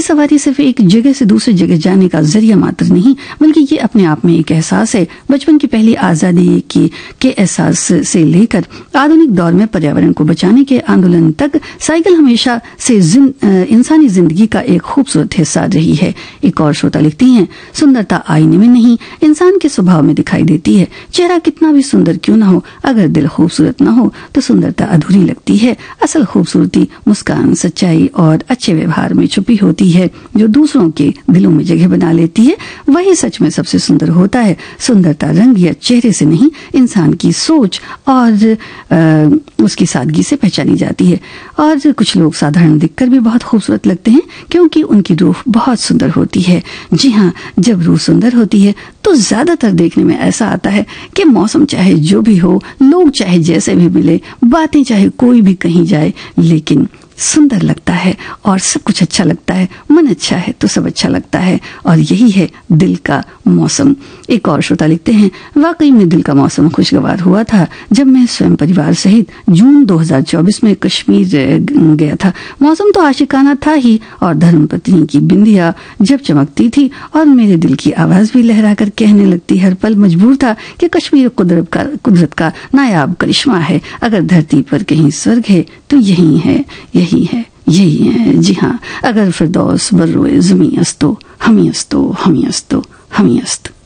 सवारी सिर्फ एक जगह से दूसरी जगह जाने का जरिया मात्र नहीं, बल्कि ये अपने आप में एक एहसास है। बचपन की पहली आजादी के एहसास से लेकर आधुनिक दौर में पर्यावरण को बचाने के आंदोलन तक साइकिल हमेशा से इंसानी जिंदगी का एक खूबसूरत हिस्सा रही है। एक और श्रोता लिखती हैं, सुंदरता आईने में नहीं, इंसान के स्वभाव में दिखाई देती है। चेहरा कितना भी सुंदर क्यों ना हो, अगर दिल खूबसूरत ना हो तो सुंदरता अधूरी लगती है। असल खूबसूरती मुस्कान, सच्चाई और अच्छे व्यवहार में छुपी होती है। जो दूसरों के दिलों में जगह बना लेती है वही सच में सबसे सुंदर होता है। सुंदरता रंग या चेहरे से नहीं, इंसान की सोच और उसकी सादगी से पहचानी जाती है। और कुछ लोग साधारण दिखकर भी बहुत खूबसूरत लगते हैं क्योंकि उनकी रूह बहुत सुंदर होती है। जी हाँ, जब रूह सुंदर होती है तो ज्यादातर देखने में ऐसा आता है कि मौसम चाहे जो भी हो, लोग चाहे जैसे भी मिले, बातें चाहे कोई भी कहीं जाए, लेकिन सुंदर लगता है और सब कुछ अच्छा लगता है। मन अच्छा है तो सब अच्छा लगता है, और यही है दिल का मौसम। एक और श्रोता लिखते हैं, वाकई में दिल का मौसम खुशगवार हुआ था जब मैं स्वयं परिवार सहित जून 2024 में कश्मीर गया था। मौसम तो आशिकाना था ही, और धर्मपत्नी की बिंदिया जब चमकती थी और मेरे दिल की आवाज भी लहरा कर कहने लगती, हर पल मजबूर था कि कश्मीर कुदरत का नायाब करिश्मा है। अगर धरती पर कहीं स्वर्ग है तो यही है, यही है, यही है। जी हाँ, अगर फिरदौस बर्रोए ज़मीं अस्तो, हमी अस्तो, हमी अस्तो, हमी अस्त।